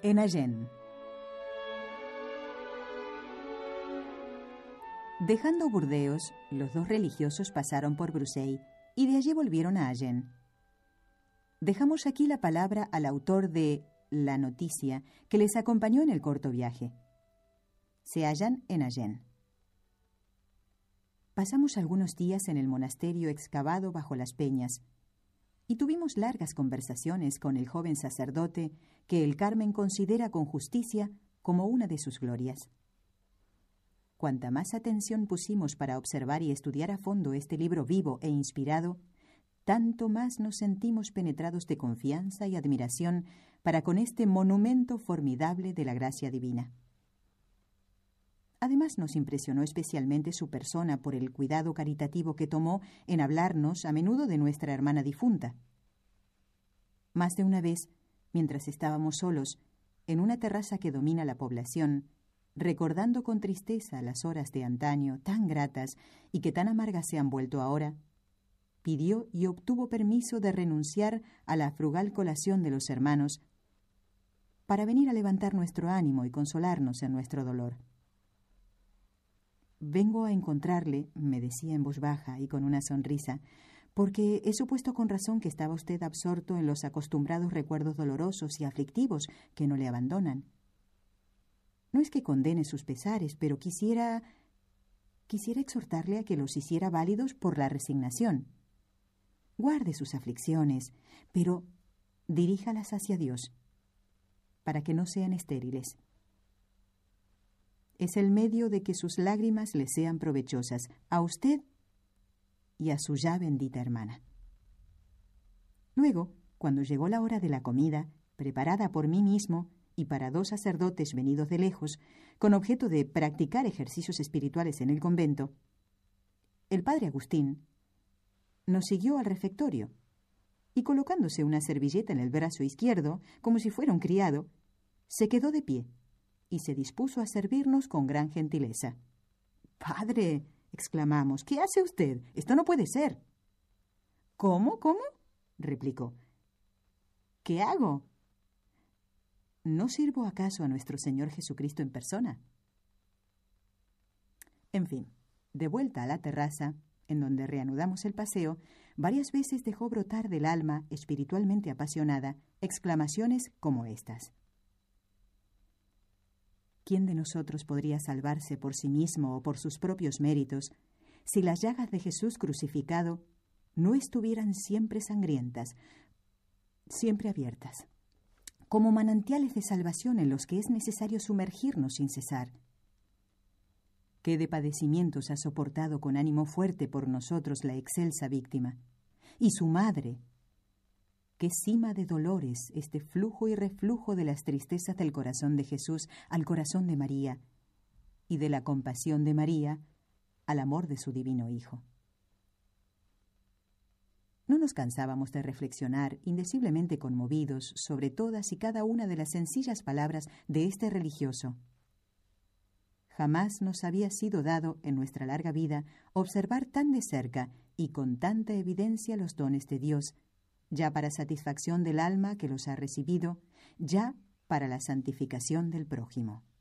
En Agen. Dejando Burdeos, los dos religiosos pasaron por Bruseilles y de allí volvieron a Agen. Dejamos aquí la palabra al autor de La Noticia, que les acompañó en el corto viaje. Se hallan en Agen. Pasamos algunos días en el monasterio excavado bajo las peñas y tuvimos largas conversaciones con el joven sacerdote que el Carmen considera con justicia como una de sus glorias. Cuanta más atención pusimos para observar y estudiar a fondo este libro vivo e inspirado, tanto más nos sentimos penetrados de confianza y admiración para con este monumento formidable de la gracia divina. Además, nos impresionó especialmente su persona por el cuidado caritativo que tomó en hablarnos a menudo de nuestra hermana difunta. Más de una vez, mientras estábamos solos, en una terraza que domina la población, recordando con tristeza las horas de antaño tan gratas y que tan amargas se han vuelto ahora, pidió y obtuvo permiso de renunciar a la frugal colación de los hermanos para venir a levantar nuestro ánimo y consolarnos en nuestro dolor. «Vengo a encontrarle», me decía en voz baja y con una sonrisa, «porque he supuesto con razón que estaba usted absorto en los acostumbrados recuerdos dolorosos y aflictivos que no le abandonan. No es que condene sus pesares, pero quisiera exhortarle a que los hiciera válidos por la resignación. Guarde sus aflicciones, pero diríjalas hacia Dios, para que no sean estériles. Es el medio de que sus lágrimas le sean provechosas a usted y a su ya bendita hermana». Luego, cuando llegó la hora de la comida, preparada por mí mismo y para dos sacerdotes venidos de lejos, con objeto de practicar ejercicios espirituales en el convento, el padre Agustín nos siguió al refectorio y, colocándose una servilleta en el brazo izquierdo, como si fuera un criado, se quedó de pie y se dispuso a servirnos con gran gentileza. «¡Padre!», exclamamos, «¿qué hace usted? Esto no puede ser». «¿Cómo? replicó. «¿Qué hago? ¿No sirvo acaso a nuestro Señor Jesucristo en persona?». En fin, de vuelta a la terraza, en donde reanudamos el paseo, varias veces dejó brotar del alma, espiritualmente apasionada, exclamaciones como estas. ¿Quién de nosotros podría salvarse por sí mismo o por sus propios méritos si las llagas de Jesús crucificado no estuvieran siempre sangrientas, siempre abiertas, como manantiales de salvación en los que es necesario sumergirnos sin cesar? ¿Qué de padecimientos ha soportado con ánimo fuerte por nosotros la excelsa víctima? Y su madre, qué cima de dolores este flujo y reflujo de las tristezas del corazón de Jesús al corazón de María, y de la compasión de María al amor de su divino Hijo. No nos cansábamos de reflexionar, indeciblemente conmovidos, sobre todas y cada una de las sencillas palabras de este religioso. Jamás nos había sido dado, en nuestra larga vida, observar tan de cerca y con tanta evidencia los dones de Dios, ya para satisfacción del alma que los ha recibido, ya para la santificación del prójimo.